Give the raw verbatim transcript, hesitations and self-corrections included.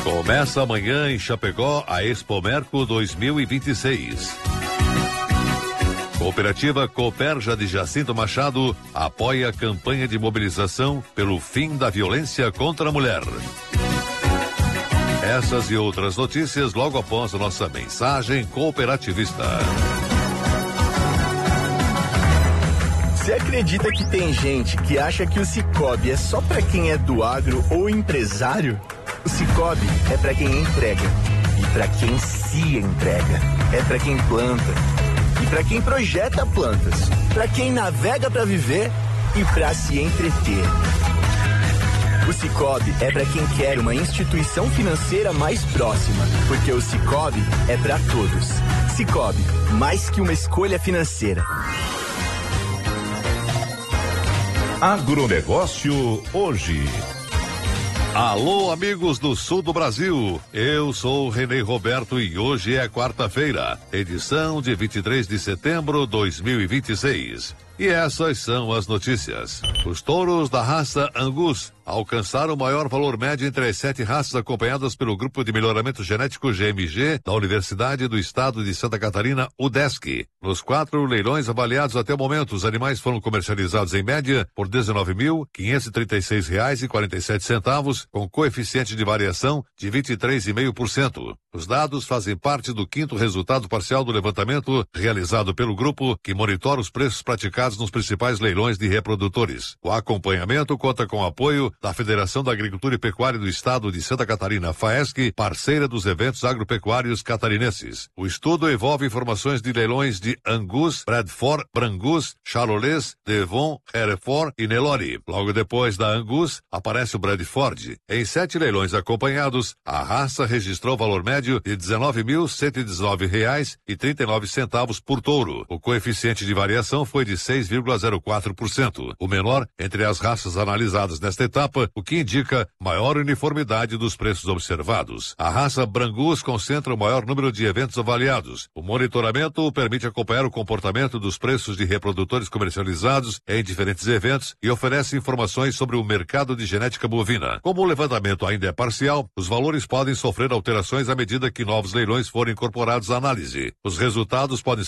Começa amanhã em Chapecó a Expomerco dois mil e vinte e seis. Cooperativa Cooperja de Jacinto Machado apoia a campanha de mobilização pelo fim da violência contra a mulher. Essas e outras notícias logo após a nossa mensagem cooperativista. Você acredita que tem gente que acha que o Sicoob é só para quem é do agro ou empresário? O Sicoob é para quem entrega e para quem se entrega. É para quem planta e para quem projeta plantas, para quem navega para viver e para se entreter. O Sicoob é para quem quer uma instituição financeira mais próxima, porque o Sicoob é para todos. Sicoob, mais que uma escolha financeira. Agronegócio hoje. Alô, amigos do sul do Brasil, eu sou o Renê Roberto e hoje é quarta-feira, edição de vinte e três de setembro de dois mil e vinte e seis. E essas são as notícias. Os touros da raça Angus alcançaram o maior valor médio entre as sete raças acompanhadas pelo Grupo de Melhoramento Genético G M G da Universidade do Estado de Santa Catarina, UDESC. Nos quatro leilões avaliados até o momento, os animais foram comercializados em média por dezenove mil quinhentos e trinta e seis reais e quarenta e sete centavos, com coeficiente de variação de vinte e três vírgula cinco por cento. Os dados fazem parte do quinto resultado parcial do levantamento realizado pelo grupo que monitora os preços praticados nos principais leilões de reprodutores. O acompanhamento conta com o apoio da Federação da Agricultura e Pecuária do Estado de Santa Catarina, FAESC, parceira dos eventos agropecuários catarinenses. O estudo envolve informações de leilões de Angus, Bradford, Brangus, Charolais, Devon, Hereford e Nelore. Logo depois da Angus, aparece o Bradford. Em sete leilões acompanhados, a raça registrou valor médio de dezenove mil cento e dezenove reais e trinta e nove centavos por touro. O coeficiente de variação foi de seis vírgula zero quatro por cento, o menor entre as raças analisadas nesta etapa, o que indica maior uniformidade dos preços observados. A raça Brangus concentra o maior número de eventos avaliados. O monitoramento permite acompanhar o comportamento dos preços de reprodutores comercializados em diferentes eventos e oferece informações sobre o mercado de genética bovina. Como o levantamento ainda é parcial, os valores podem sofrer alterações à medida que novos leilões forem incorporados à análise. Os resultados podem